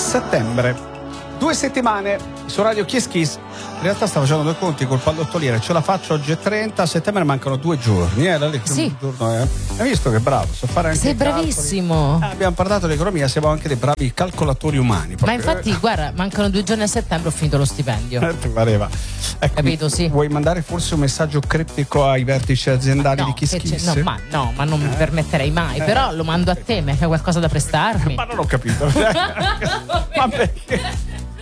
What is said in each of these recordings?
settembre. 2 settimane su Radio Kiss Kiss. In realtà stavo facendo 2 conti col pallottoliere, ce la faccio oggi è 30, a settembre mancano 2 giorni. Sì. Hai visto che bravo, so fare anche sei bravissimo. Abbiamo parlato di economia, siamo anche dei bravi calcolatori umani. Ma infatti, guarda, mancano 2 giorni a settembre, ho finito lo stipendio. Ti pareva. Ecco, capito, sì. Vuoi mandare forse un messaggio criptico ai vertici aziendali di Kiss Kiss? No, ma non mi permetterei mai. Però lo mando a te, mi hai qualcosa da prestarmi. Ma non ho capito. Ma perché?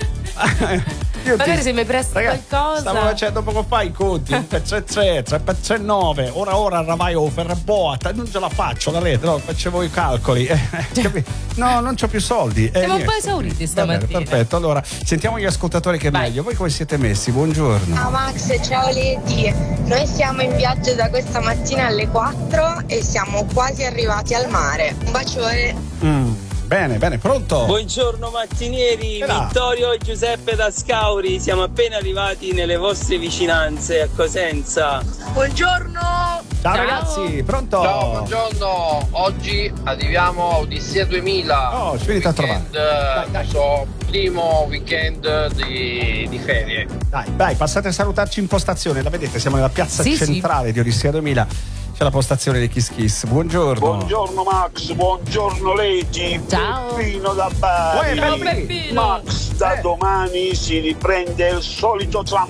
Magari se mi presti qualcosa. Stavo facendo poco fa i conti 3 per 9 ora vai Ferraboa, non ce la faccio la rete, no, facevo i calcoli no, non c'ho più soldi. Siamo un po' esauriti stamattina. Perfetto, allora sentiamo gli ascoltatori che è meglio. Voi come siete messi? Buongiorno. Ciao Max, ciao Leti. Noi siamo in viaggio da questa mattina alle 4 e siamo quasi arrivati al mare. Un bacione. Bene, pronto? Buongiorno mattinieri, Vittorio e Giuseppe da Scauri, siamo appena arrivati nelle vostre vicinanze a Cosenza. Buongiorno! Ciao ragazzi, pronto? Ciao, buongiorno, oggi arriviamo a Odissea 2000. Oh, ci venite a trovare. Dai. Primo weekend di ferie. Dai, passate a salutarci in postazione, la vedete, siamo nella piazza centrale di Odissea 2000. C'è la postazione di Kiss Kiss. Buongiorno. Buongiorno Max, buongiorno Leti. Ciao. Peppino da Bari. Peppino. Max, da domani si riprende il solito tram.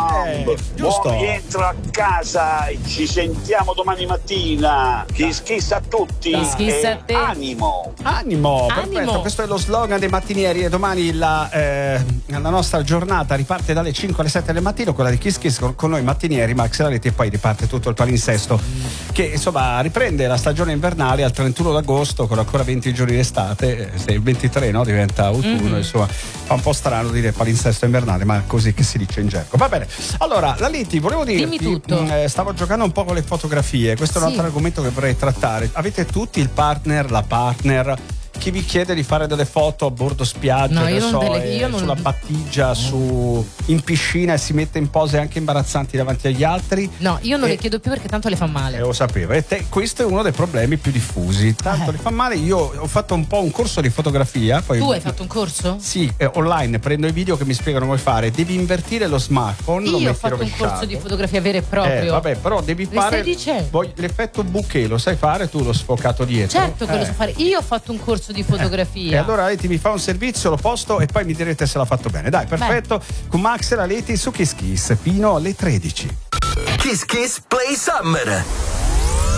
Giusto. Buon rientro a casa e ci sentiamo domani mattina. Kiss Kiss a tutti. Kiss Kiss a te. Animo, perfetto. Questo è lo slogan dei mattinieri e domani la nostra giornata riparte dalle 5 alle 7 del mattino, quella di Kiss Kiss con noi mattinieri, Max e la Leti, e poi riparte tutto il palinsesto. Che insomma riprende la stagione invernale al 31 d'agosto con ancora 20 giorni d'estate. Se il 23 diventa autunno, insomma fa un po' strano dire palinsesto invernale, ma è così che si dice in gergo. Va bene, allora la Leti, volevo dirti, dimmi tutto. Stavo giocando un po' con le fotografie, questo è un altro argomento che vorrei trattare. Avete tutti il partner, la partner chi vi chiede di fare delle foto a bordo spiaggia, sulla battigia, in piscina, e si mette in pose anche imbarazzanti davanti agli altri? No, io non le chiedo più perché tanto le fa male. Lo sapevo. Questo è uno dei problemi più diffusi. Tanto le fa male. Io ho fatto un po' un corso di fotografia. Poi tu hai fatto un corso? Sì, online. Prendo i video che mi spiegano come fare. Devi invertire lo smartphone. Io ho fatto un corso di fotografia vero e proprio. Vabbè, però devi fare l'effetto bouquet. Lo sai fare tu, lo sfocato dietro? Certo che lo so fare. Io ho fatto un corso di fotografia. E allora Leti mi fa un servizio, lo posto e poi mi direte se l'ha fatto bene. Dai, perfetto. Con Max e la Leti su Kiss Kiss fino alle 13. Kiss Kiss Play Summer.